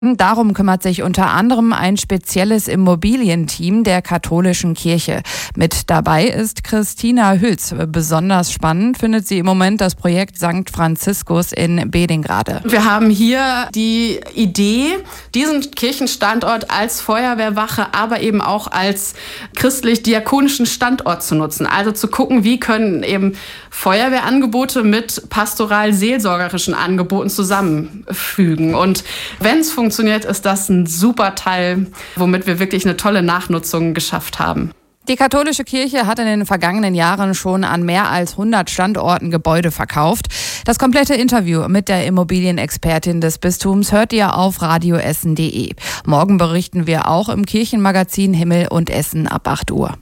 Darum kümmert sich unter anderem ein spezielles Immobilienteam der katholischen Kirche. Mit dabei ist Christina Hülz. Besonders spannend findet sie im Moment das Projekt St. Franziskus in Bedingrade. Wir haben hier die Idee, diesen Kirchenstandort als Feuerwehrwache, aber eben auch als christlich-diakonischen Standort zu nutzen. Also zu gucken, wie können eben Feuerwehrangebote mit pastoral-seelsorgerischen Angeboten zusammenfügen. Und wenn es funktioniert, ist das ein super Teil, womit wir wirklich eine tolle Nachnutzung geschafft haben. Die katholische Kirche hat in den vergangenen Jahren schon an mehr als 100 Standorten Gebäude verkauft. Das komplette Interview mit der Immobilienexpertin des Bistums hört ihr auf radioessen.de. Morgen berichten wir auch im Kirchenmagazin Himmel und Essen ab 8 Uhr.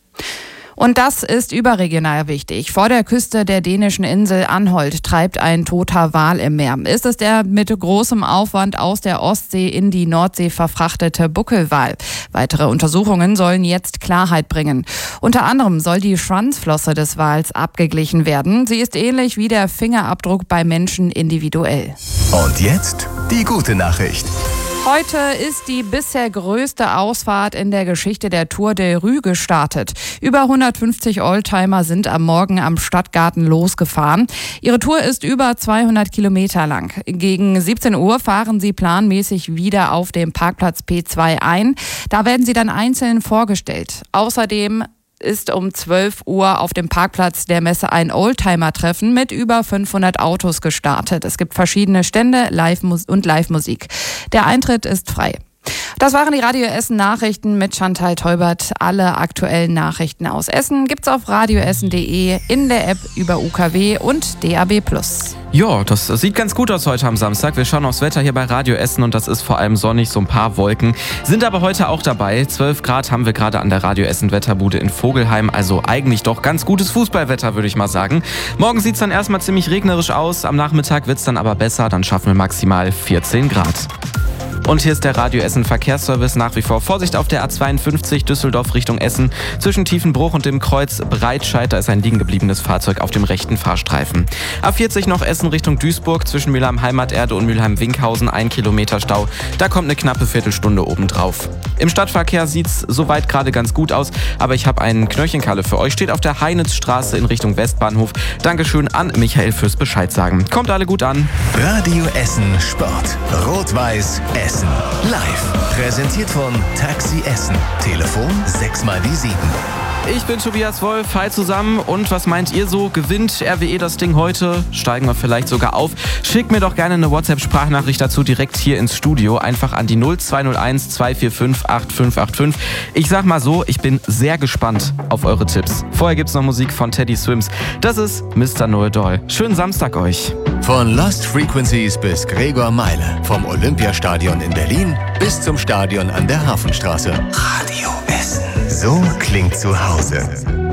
Und das ist überregional wichtig. Vor der Küste der dänischen Insel Anholt treibt ein toter Wal im Meer. Ist es der mit großem Aufwand aus der Ostsee in die Nordsee verfrachtete Buckelwal? Weitere Untersuchungen sollen jetzt Klarheit bringen. Unter anderem soll die Schwanzflosse des Wals abgeglichen werden. Sie ist ähnlich wie der Fingerabdruck bei Menschen individuell. Und jetzt die gute Nachricht. Heute ist die bisher größte Ausfahrt in der Geschichte der Tour de Rue gestartet. Über 150 Oldtimer sind am Morgen am Stadtgarten losgefahren. Ihre Tour ist über 200 Kilometer lang. Gegen 17 Uhr fahren sie planmäßig wieder auf dem Parkplatz P2 ein. Da werden sie dann einzeln vorgestellt. Außerdem ist um 12 Uhr auf dem Parkplatz der Messe ein Oldtimer-Treffen mit über 500 Autos gestartet. Es gibt verschiedene Stände und Live-Musik. Der Eintritt ist frei. Das waren die Radio Essen Nachrichten mit Chantal Teubert. Alle aktuellen Nachrichten aus Essen gibt's auf radioessen.de, in der App über UKW und DAB+. Ja, das sieht ganz gut aus heute am Samstag. Wir schauen aufs Wetter hier bei Radio Essen und das ist vor allem sonnig, so ein paar Wolken. Sind aber heute auch dabei. 12 Grad haben wir gerade an der Radio Essen Wetterbude in Vogelheim. Also eigentlich doch ganz gutes Fußballwetter, würde ich mal sagen. Morgen sieht's dann erstmal ziemlich regnerisch aus. Am Nachmittag wird's dann aber besser. Dann schaffen wir maximal 14 Grad. Und hier ist der Radio Essen Verkehrsservice. Nach wie vor Vorsicht auf der A52 Düsseldorf Richtung Essen. Zwischen Tiefenbruch und dem Kreuz Breitscheid, da ist ein liegen gebliebenes Fahrzeug auf dem rechten Fahrstreifen. A40 noch Essen Richtung Duisburg. Zwischen Mülheim Heimaterde und Mülheim Winkhausen 1 Kilometer Stau. Da kommt eine knappe Viertelstunde obendrauf. Im Stadtverkehr sieht's soweit gerade ganz gut aus. Aber ich habe einen Knöllchenkalle für euch. Steht auf der Heinitzstraße in Richtung Westbahnhof. Dankeschön an Michael fürs Bescheid sagen. Kommt alle gut an. Radio Essen Sport. Rot-Weiß Essen. Live. Präsentiert von Taxi Essen. Telefon 6x7. Ich bin Tobias Wolf, hi zusammen. Und was meint ihr so? Gewinnt RWE das Ding heute? Steigen wir vielleicht sogar auf? Schickt mir doch gerne eine WhatsApp-Sprachnachricht dazu direkt hier ins Studio. Einfach an die 0201 245 8585. Ich sag mal so, ich bin sehr gespannt auf eure Tipps. Vorher gibt's noch Musik von Teddy Swims. Das ist Mr. Know-It-All. Schönen Samstag euch. Von Lost Frequencies bis Gregor Meile. Vom Olympiastadion in Berlin bis zum Stadion an der Hafenstraße. Radio Essen. So klingt zu Hause.